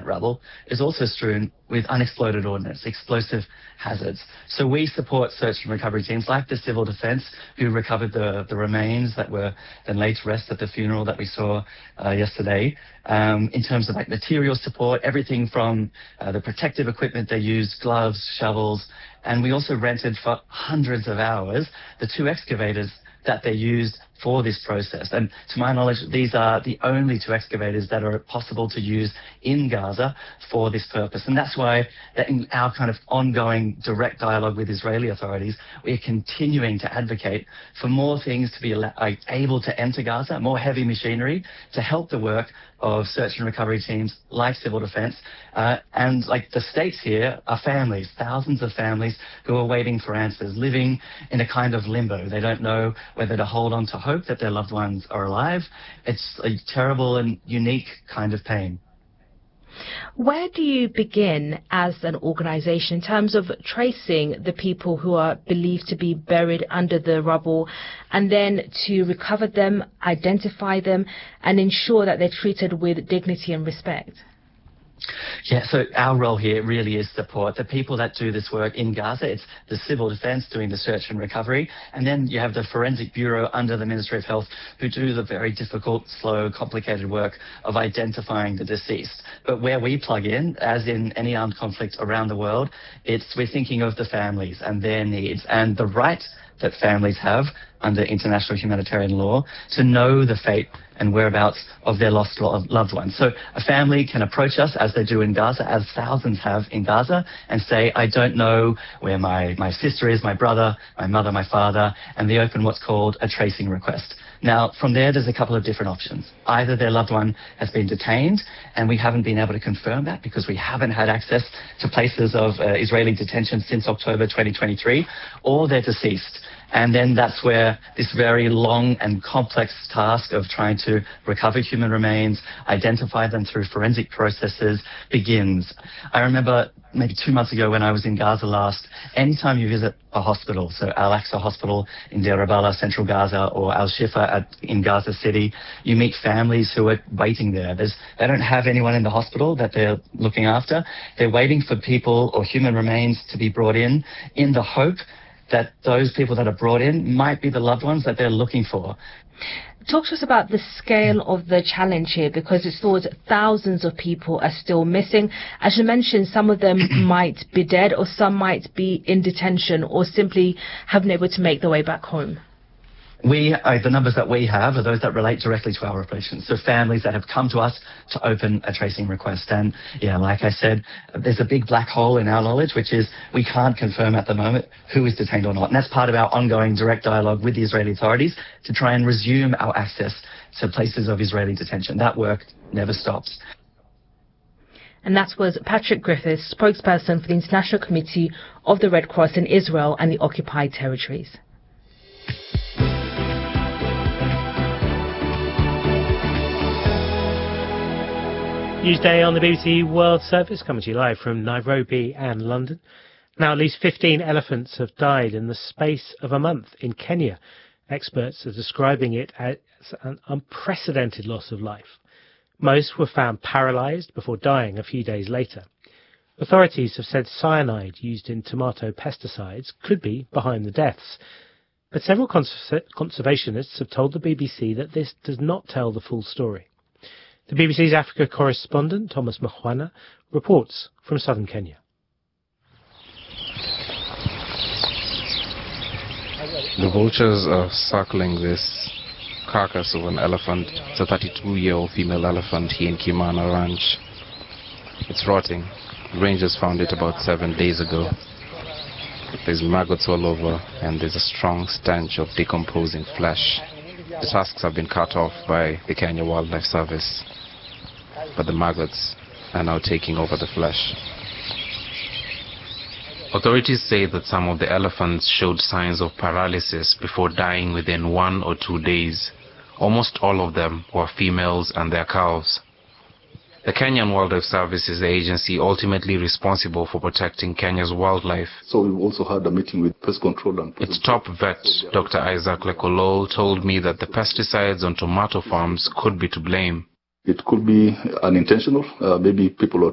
that rubble is also strewn with unexploded ordnance, explosive hazards. So we support search and recovery teams like the Civil Defence, who recovered the remains that were then laid to rest at the funeral that we saw yesterday, in terms of like material support, everything from the protective equipment they used, gloves, shovels, and we also rented for hundreds of hours the 2 excavators that they used for this process. And to my knowledge, these are the only 2 excavators that are possible to use in Gaza for this purpose. And that's why that in our kind of ongoing direct dialogue with Israeli authorities, we're continuing to advocate for more things to be able to enter Gaza, more heavy machinery to help the work of search and recovery teams like Civil Defence. And like the stakes here are families, thousands of families who are waiting for answers, living in a kind of limbo. They don't know whether to hold on to hope that their loved ones are alive. It's a terrible and unique kind of pain. Where do you begin as an organisation in terms of tracing the people who are believed to be buried under the rubble, and then to recover them, identify them, and ensure that they're treated with dignity and respect? Yeah, so our role here really is support the people that do this work in Gaza. It's the Civil Defence doing the search and recovery, and then you have the Forensic Bureau under the Ministry of Health who do the very difficult, slow, complicated work of identifying the deceased. But where we plug in, as in any armed conflict around the world, we're thinking of the families and their needs and the right that families have under international humanitarian law to know the fate and whereabouts of their lost loved ones. So a family can approach us, as they do in Gaza, as thousands have in Gaza, and say, I don't know where my sister is, my brother, my mother, my father, and they open what's called a tracing request. Now, from there's a couple of different options. Either their loved one has been detained, and we haven't been able to confirm that because we haven't had access to places of Israeli detention since October 2023, or they're deceased. And then that's where this very long and complex task of trying to recover human remains, identify them through forensic processes begins. I remember maybe 2 months ago when I was in Gaza last, anytime you visit a hospital, so Al-Aqsa Hospital in Deir al-Balah, central Gaza, or Al-Shifa in Gaza City, you meet families who are waiting there. They don't have anyone in the hospital that they're looking after. They're waiting for people or human remains to be brought in the hope that those people that are brought in might be the loved ones that they're looking for. Talk to us about the scale of the challenge here, because it's thought thousands of people are still missing. As you mentioned, some of them might be dead, or some might be in detention, or simply haven't been able to make their way back home. The numbers that we have are those that relate directly to our operations. So families that have come to us to open a tracing request. And yeah, like I said, there's a big black hole in our knowledge, which is we can't confirm at the moment who is detained or not. And that's part of our ongoing direct dialogue with the Israeli authorities to try and resume our access to places of Israeli detention. That work never stops. And that was Patrick Griffiths, spokesperson for the International Committee of the Red Cross in Israel and the Occupied Territories. Newsday on the BBC World Service, coming to you live from Nairobi and London. Now, at least 15 elephants have died in the space of a month in Kenya. Experts are describing it as an unprecedented loss of life. Most were found paralysed before dying a few days later. Authorities have said cyanide used in tomato pesticides could be behind the deaths. But several conservationists have told the BBC that this does not tell the full story. The BBC's Africa correspondent, Thomas Mkhwana, reports from southern Kenya. The vultures are circling this carcass of an elephant. It's a 32-year-old female elephant here in Kimana Ranch. It's rotting. Rangers found it about 7 days ago. There's maggots all over, and there's a strong stench of decomposing flesh. The tusks have been cut off by the Kenya Wildlife Service, but the maggots are now taking over the flesh. Authorities say that some of the elephants showed signs of paralysis before dying within 1 or 2 days. Almost all of them were females and their calves. The Kenyan Wildlife Service is the agency ultimately responsible for protecting Kenya's wildlife. So we've also had a meeting with pest control and its top vet, Dr. Isaac Lekolol, told me that the pesticides on tomato farms could be to blame. It could be unintentional. Maybe people are